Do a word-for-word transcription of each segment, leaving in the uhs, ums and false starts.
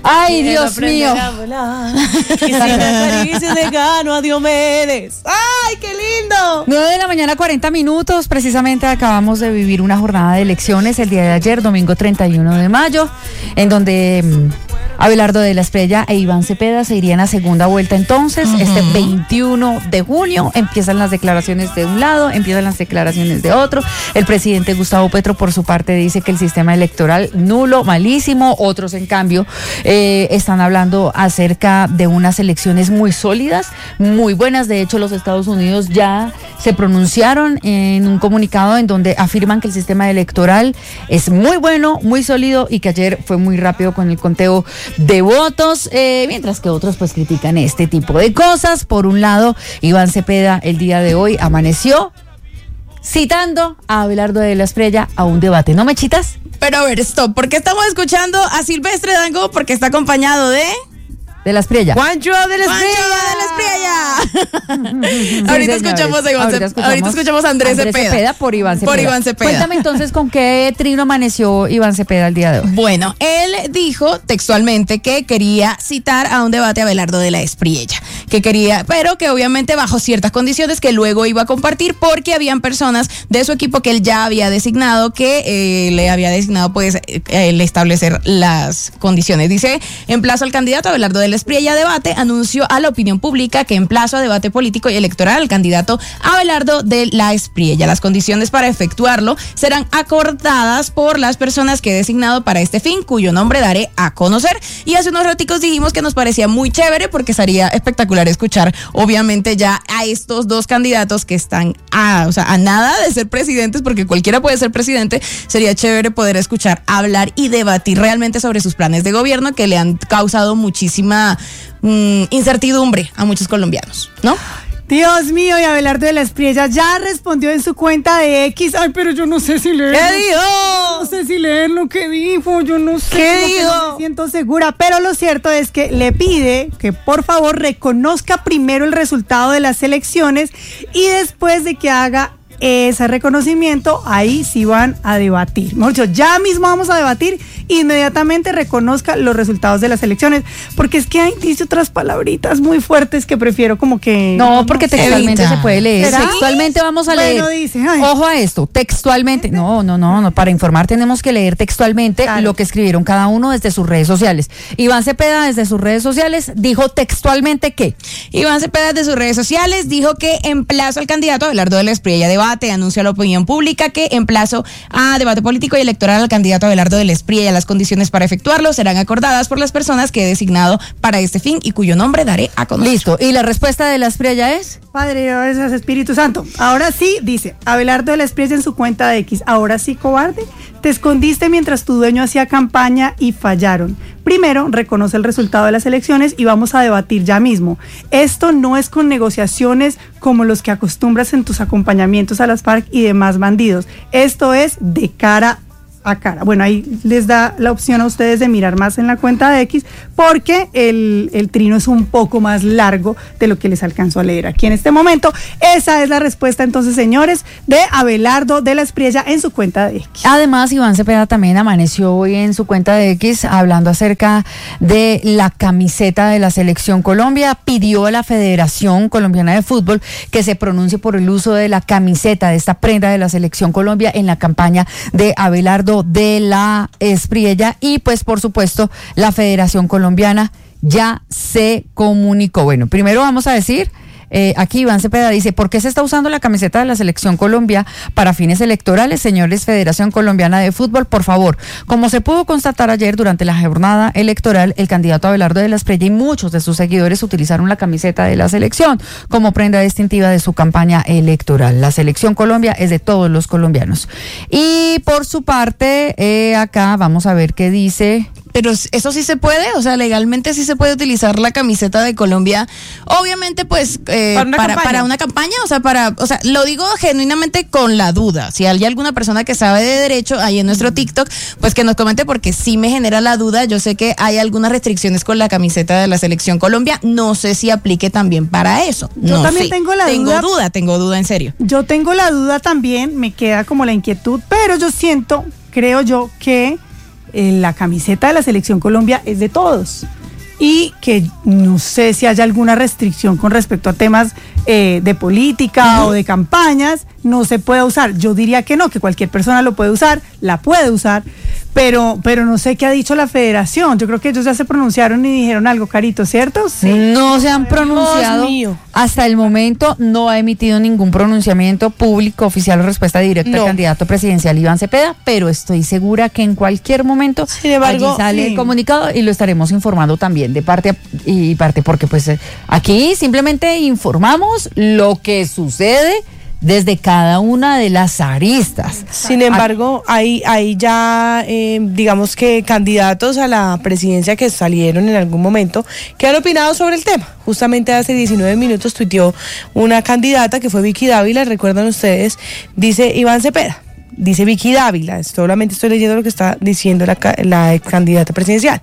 Ay, Dios mío. de gano a Diomedes. Ay, qué lindo. nueve de la mañana, cuarenta minutos. Precisamente acabamos de vivir una jornada de elecciones el día de ayer, domingo treinta y uno de mayo, en donde mmm, Abelardo de la Espriella e Iván Cepeda se irían a segunda vuelta. Entonces, uh-huh. este veintiuno de junio empiezan las declaraciones de un lado, empiezan las declaraciones de otro. El presidente Gustavo Petro, por su parte, dice que el sistema electoral nulo, malísimo. Otros, en cambio, eh, están hablando acerca de unas elecciones muy sólidas, muy buenas. De hecho, los Estados Unidos ya se pronunciaron en un comunicado en donde afirman que el sistema electoral es muy bueno, muy sólido y que ayer fue muy rápido con el conteo de votos, eh, mientras que otros pues critican este tipo de cosas. Por un lado, Iván Cepeda el día de hoy amaneció citando a Abelardo de la Espriella a un debate. ¿No, Mechitas? Pero a ver, stop, ¿por qué estamos escuchando a Silvestre Dangond? Porque está acompañado de... De la Espriella. Juancho de la Espriella. de la Espriella. sí, ahorita, escuchamos a Iván ahorita, escuchamos, ahorita escuchamos a Andrés, Andrés Cepeda. Cepeda por Iván Cepeda. Por Iván Cepeda. Cuéntame entonces con qué trino amaneció Iván Cepeda el día de hoy. Bueno, él dijo textualmente que quería citar a un debate a Abelardo de la Espriella, que quería, pero que obviamente bajo ciertas condiciones que luego iba a compartir porque habían personas de su equipo que él ya había designado, que eh, le había designado pues eh, el establecer las condiciones. Dice, emplazo al candidato Abelardo de la Espriella a debate, anunció a la opinión pública que emplazo a debate político y electoral al candidato Abelardo de la Espriella. Las condiciones para efectuarlo serán acordadas por las personas que he designado para este fin, cuyo nombre daré a conocer. Y hace unos raticos dijimos que nos parecía muy chévere porque sería espectacular escuchar obviamente ya a estos dos candidatos que están a, o sea, a nada de ser presidentes, porque cualquiera puede ser presidente. Sería chévere poder escuchar, hablar y debatir realmente sobre sus planes de gobierno que le han causado muchísima mm, incertidumbre a muchos colombianos, ¿no? Dios mío, y Abelardo de la Espriella ya respondió en su cuenta de X. Ay, pero yo no sé si leer. ¿Qué dijo? No sé si leer lo que dijo, yo no sé. ¿Qué dijo? No me siento segura, pero lo cierto es que le pide que por favor reconozca primero el resultado de las elecciones y después de que haga ese reconocimiento, ahí sí van a debatir. Mejor dicho, ya mismo vamos a debatir, inmediatamente reconozca los resultados de las elecciones, porque es que hay, dice otras palabritas muy fuertes que prefiero como que... No, porque no, textualmente evita. Se puede leer. ¿Será? Textualmente vamos a bueno, leer. Dice, ay. Ojo a esto, textualmente. No, no, no, no, para informar tenemos que leer textualmente claro. Lo que escribieron cada uno desde sus redes sociales. Iván Cepeda desde sus redes sociales dijo textualmente que... Iván Cepeda desde sus redes sociales dijo que emplazo al candidato Abelardo de la Espriella debate, anunció a la opinión pública que emplazo a debate político y electoral al candidato Abelardo de la Espriella. Las condiciones para efectuarlo serán acordadas por las personas que he designado para este fin y cuyo nombre daré a conocer. Listo, ¿y la respuesta de la Espriella es? Padre Dios, es Espíritu Santo. Ahora sí, dice Abelardo de la Espriella en su cuenta de X. Ahora sí, cobarde, te escondiste mientras tu dueño hacía campaña y fallaron. Primero, reconoce el resultado de las elecciones y vamos a debatir ya mismo. Esto no es con negociaciones como los que acostumbras en tus acompañamientos a las FARC y demás bandidos. Esto es de cara a cara. Bueno, ahí les da la opción a ustedes de mirar más en la cuenta de X, porque el, el trino es un poco más largo de lo que les alcanzó a leer aquí en este momento. Esa es la respuesta entonces, señores, de Abelardo de la Espriella en su cuenta de X. Además, Iván Cepeda también amaneció hoy en su cuenta de X hablando acerca de la camiseta de la Selección Colombia. Pidió a la Federación Colombiana de Fútbol que se pronuncie por el uso de la camiseta, de esta prenda de la Selección Colombia en la campaña de Abelardo de la Espriella, y pues por supuesto la Federación Colombiana ya se comunicó. Bueno, primero vamos a decir, eh, aquí Iván Cepeda dice, ¿por qué se está usando la camiseta de la Selección Colombia para fines electorales? Señores Federación Colombiana de Fútbol, por favor. Como se pudo constatar ayer durante la jornada electoral, el candidato Abelardo de la Espriella y muchos de sus seguidores utilizaron la camiseta de la selección como prenda distintiva de su campaña electoral. La Selección Colombia es de todos los colombianos. Y por su parte, eh, acá vamos a ver qué dice... Pero eso sí se puede, o sea, legalmente sí se puede utilizar la camiseta de Colombia, obviamente pues eh, para, una para, para una campaña, o sea, para, o sea, lo digo genuinamente con la duda. Si hay alguna persona que sabe de derecho ahí en nuestro TikTok, pues que nos comente, porque sí me genera la duda. Yo sé que hay algunas restricciones con la camiseta de la Selección Colombia, no sé si aplique también para eso. Yo no también sé. tengo la tengo duda. Tengo duda, tengo duda en serio. Yo tengo la duda también, me queda como la inquietud, pero yo siento, creo yo que eh, la camiseta de la Selección Colombia es de todos. Y que no sé si haya alguna restricción con respecto a temas eh, de política uh-huh. o de campañas, no se puede usar. Yo diría que no, que cualquier persona lo puede usar, la puede usar, pero, pero no sé qué ha dicho la federación. Yo creo que ellos ya se pronunciaron y dijeron algo, Carito, ¿cierto? Sí. No se han pronunciado. Hasta el momento no ha emitido ningún pronunciamiento público, oficial o respuesta directa no. al candidato presidencial Iván Cepeda, pero estoy segura que en cualquier momento Sin embargo, allí sale sí. el comunicado y lo estaremos informando también de parte y parte, porque pues aquí simplemente informamos lo que sucede desde cada una de las aristas. Sin embargo, hay, hay ya, eh, digamos que candidatos a la presidencia que salieron en algún momento que han opinado sobre el tema. Justamente hace diecinueve minutos tuiteó una candidata que fue Vicky Dávila, recuerdan ustedes, dice Iván Cepeda. Dice Vicky Dávila, solamente estoy leyendo lo que está diciendo la, la ex candidata presidencial.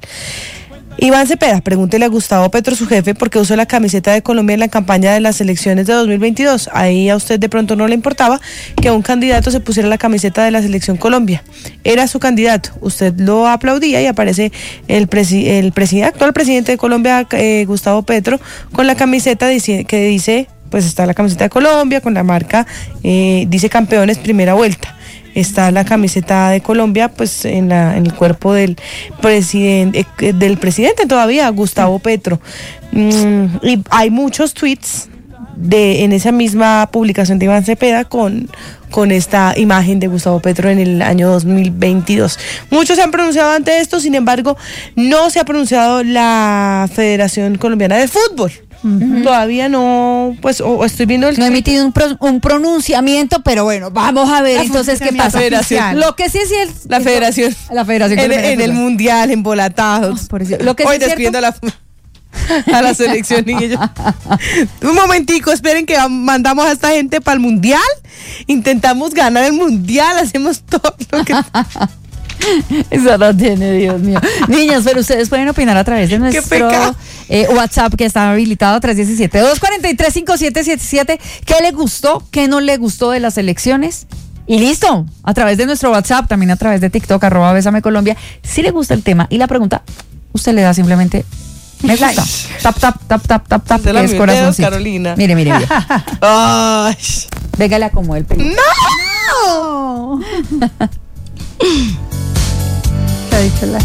Iván Cepeda, pregúntele a Gustavo Petro, su jefe, por qué usó la camiseta de Colombia en la campaña de las elecciones de dos mil veintidós. Ahí a usted de pronto no le importaba que un candidato se pusiera la camiseta de la Selección Colombia. Era su candidato. Usted lo aplaudía y aparece el, presi- el presi- actual presidente de Colombia, eh, Gustavo Petro, con la camiseta dice, que dice, pues está la camiseta de Colombia, con la marca, eh, dice campeones primera vuelta. Está la camiseta de Colombia, pues en, la, en el cuerpo del presidente, eh, del presidente todavía, Gustavo Petro. Mm, y hay muchos tweets de en esa misma publicación de Iván Cepeda con, con esta imagen de Gustavo Petro en el año dos mil veintidós. Muchos se han pronunciado ante esto, sin embargo, no se ha pronunciado la Federación Colombiana de Fútbol. Uh-huh. Todavía no, pues o, o estoy viendo el... No ha emitido un, pro, un pronunciamiento, pero bueno, vamos a ver entonces qué pasa. Federación. Lo que sí es cierto... La Federación. La Federación. En, en el Mundial, embolatados. Oh, por eso, lo que Hoy sí despidiendo a la, a la selección y ellos. Un momentico, esperen que mandamos a esta gente para el Mundial. Intentamos ganar el Mundial, hacemos todo lo que... Eso no tiene, Dios mío. Niñas, pero ustedes pueden opinar a través de nuestro eh, WhatsApp que está habilitado tres uno siete, dos cuatro tres, cinco siete siete siete. ¿Qué le gustó? ¿Qué no le gustó de las elecciones? Y listo, a través de nuestro WhatsApp, también a través de TikTok, arroba Bésame Colombia. Si le gusta el tema y la pregunta, usted le da simplemente me gusta. Tap, tap, tap, tap, tap, tap. Que es corazoncito. Carolina. Mire, mire, mire. Ay. Véngale a como el pelo. ¡No! ¿Qué ha dicho la